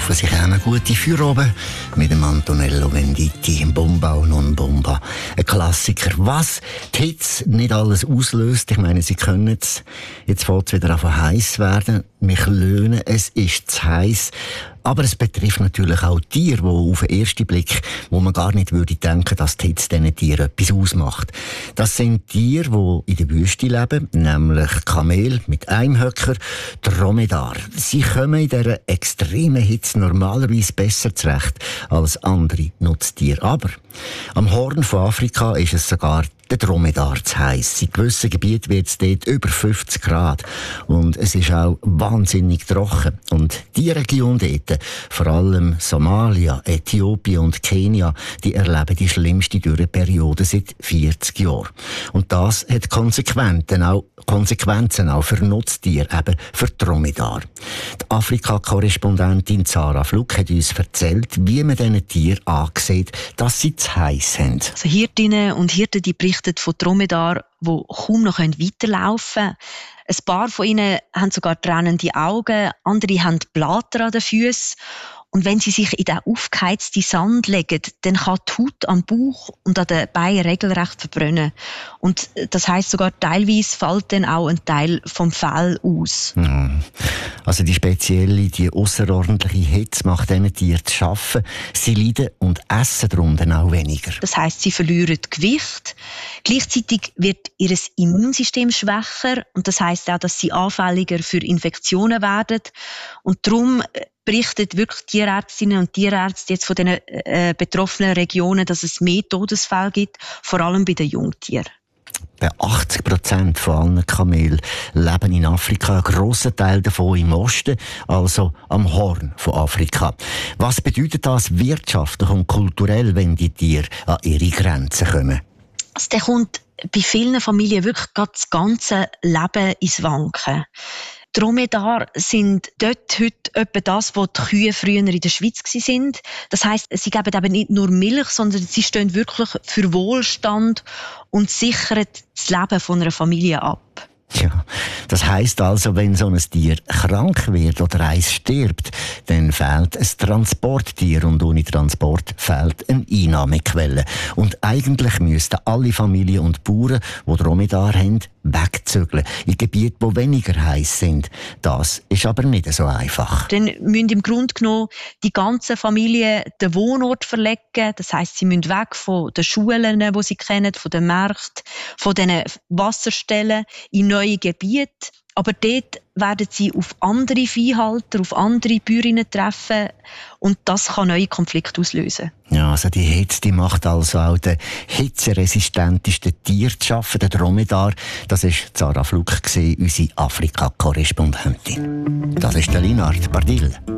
hoffe, Sie haben eine gute Feierabend mit dem Antonello Venditti, Bomba o non Bomba. Ein Klassiker. Was die Hitze nicht alles auslöst, ich meine, Sie können es. Jetzt fängt es wieder an heiß werden. Mich löhnen, es ist zu heiß. Aber es betrifft natürlich auch Tiere, die auf den ersten Blick, wo man gar nicht würde denken, dass die Hitze diesen Tieren etwas ausmacht. Das sind Tiere, die in der Wüste leben, nämlich Kamel mit Einhöcker, Dromedar. Sie kommen in dieser extremen Hitze normalerweise besser zurecht als andere Nutztiere. Aber am Horn von Afrika ist es sogar der Dromedar zu heiß. In gewissen Gebieten wird es dort über 50 Grad. Und es ist auch wahnsinnig trocken. Und die Region dort, vor allem Somalia, Äthiopien und Kenia, die erleben die schlimmste Dürreperiode seit 40 Jahren. Und das hat Konsequenzen auch für Nutztiere, eben für Dromedar. Die Afrika-Korrespondentin Sarah Fluck hat uns erzählt, wie man diesen Tieren ansieht, dass sie zu heiß haben. Also Hirtinnen und Hirten, die berichten von Dromedar, die kaum noch weiterlaufen können. Ein paar von ihnen haben sogar tränende Augen, andere haben Blatter an den Füßen. Und wenn sie sich in den aufgeheizten Sand legen, dann kann die Haut am Bauch und an den Beinen regelrecht verbrennen. Und das heisst sogar, teilweise fällt dann auch ein Teil vom Fell aus. Also die ausserordentliche Hitze macht diesen Tieren zu schaffen. Sie leiden und essen darum dann auch weniger. Das heisst, sie verlieren Gewicht. Gleichzeitig wird ihr Immunsystem schwächer. Und das heisst auch, dass sie anfälliger für Infektionen werden. Und darum berichten wirklich Tierärztinnen und Tierärzte jetzt von den betroffenen Regionen, dass es mehr Todesfälle gibt, vor allem bei den Jungtieren. Bei 80% von allen Kamelen leben in Afrika, ein grosser Teil davon im Osten, also am Horn von Afrika. Was bedeutet das wirtschaftlich und kulturell, wenn die Tiere an ihre Grenzen kommen? Also der kommt bei vielen Familien wirklich das ganze Leben ins Wanken. Dromedar sind dort heute etwa das, was die Kühe früher in der Schweiz waren. Das heisst, sie geben eben nicht nur Milch, sondern sie stehen wirklich für Wohlstand und sichern das Leben von einer Familie ab. Ja, das heisst also, wenn so ein Tier krank wird oder eins stirbt, dann fehlt ein Transporttier und ohne Transport fehlt eine Einnahmequelle. Und eigentlich müssten alle Familien und Bauern, die Dromedar haben, wegzügeln in Gebiete, die weniger heiß sind. Das ist aber nicht so einfach. Dann müssen im Grunde genommen die ganzen Familien den Wohnort verlegen. Das heisst, sie müssen weg von den Schulen, die sie kennen, von den Märkten, von den Wasserstellen in neue Gebiete. Aber dort werden sie auf andere Viehhalter, auf andere Bäuerinnen treffen und das kann neue Konflikte auslösen. Ja, also die Hitze, die macht also auch den hitzeresistenteste Tier zu schaffen, den Dromedar. Das war Sarah Fluck, unsere Afrika-Korrespondentin. Das ist der Linard Bardil.